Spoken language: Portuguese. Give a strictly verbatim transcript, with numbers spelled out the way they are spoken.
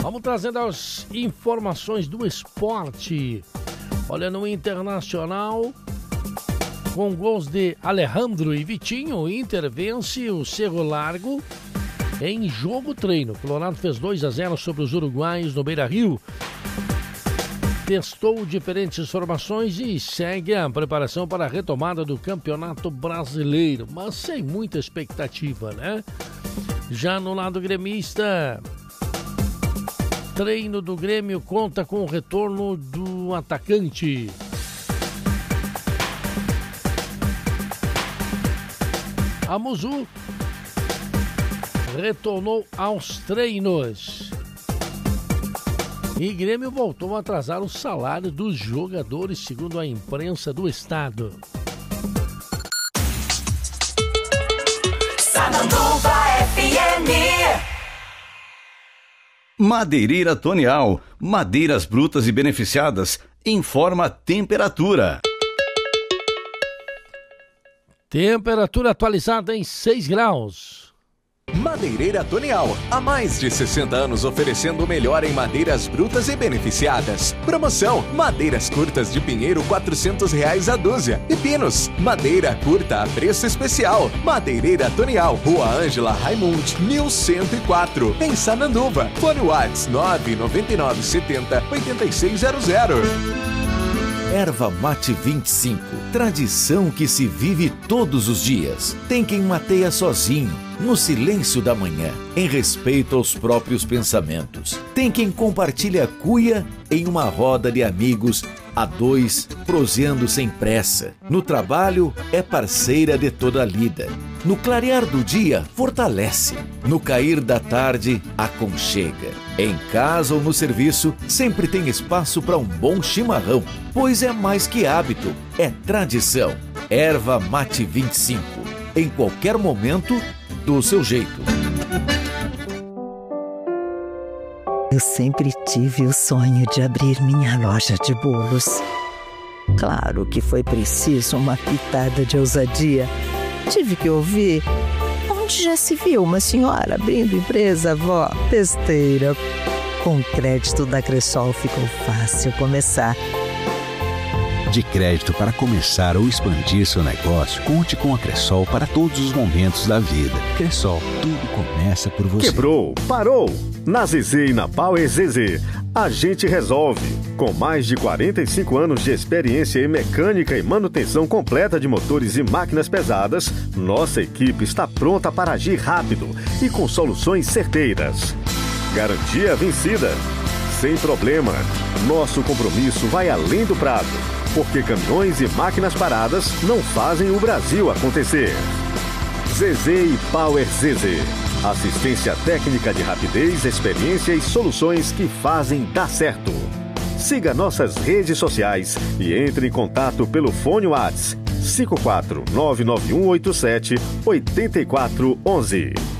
Vamos trazendo as informações do esporte. Olha, no Internacional, com gols de Alejandro e Vitinho, o Inter vence o Cerro Largo em jogo treino. O Colorado fez dois a zero sobre os uruguaios no Beira-Rio. Testou diferentes formações e segue a preparação para a retomada do Campeonato Brasileiro, mas sem muita expectativa, né? Já no lado gremista, treino do Grêmio conta com o retorno do atacante. A Muzu retornou aos treinos. E Grêmio voltou a atrasar o salário dos jogadores, segundo a imprensa do estado. Sananduva F M. Madeireira Tonial, madeiras brutas e beneficiadas, informa a temperatura. Temperatura atualizada em seis graus. Madeireira Tonial, há mais de sessenta anos oferecendo o melhor em madeiras brutas e beneficiadas. Promoção, madeiras curtas de pinheiro quatrocentos reais a dúzia. E pinos, madeira curta a preço especial. Madeireira Tonial, Rua Ângela Raimund, mil cento e quatro, em Sananduva. Fone WhatsApp nove nove nove sete zero oito seis zero zero. Erva Mate vinte e cinco, tradição que se vive todos os dias. Tem quem mateia sozinho, no silêncio da manhã, em respeito aos próprios pensamentos. Tem quem compartilha a cuia em uma roda de amigos, a dois, proseando sem pressa. No trabalho, é parceira de toda a lida. No clarear do dia, fortalece. No cair da tarde, aconchega. Em casa ou no serviço, sempre tem espaço para um bom chimarrão, pois é mais que hábito, é tradição. Erva Mate vinte e cinco, em qualquer momento, do seu jeito. Eu sempre tive o sonho de abrir minha loja de bolos. Claro que foi preciso uma pitada de ousadia. Tive que ouvir: onde já se viu uma senhora abrindo empresa, vó? Besteira. Com o crédito da Cressol ficou fácil começar. De crédito para começar ou expandir seu negócio, conte com a Cressol para todos os momentos da vida. Cressol, tudo começa por você. Quebrou, parou. Na Z Z e na Power Z Z, a gente resolve. Com mais de quarenta e cinco anos de experiência em mecânica e manutenção completa de motores e máquinas pesadas, nossa equipe está pronta para agir rápido e com soluções certeiras. Garantia vencida. Sem problema. Nosso compromisso vai além do prazo, porque caminhões e máquinas paradas não fazem o Brasil acontecer. Z Z e Power Z Z. Assistência técnica de rapidez, experiência e soluções que fazem dar certo. Siga nossas redes sociais e entre em contato pelo fone WhatsApp cinco quatro nove nove um oito sete oito quatro um um.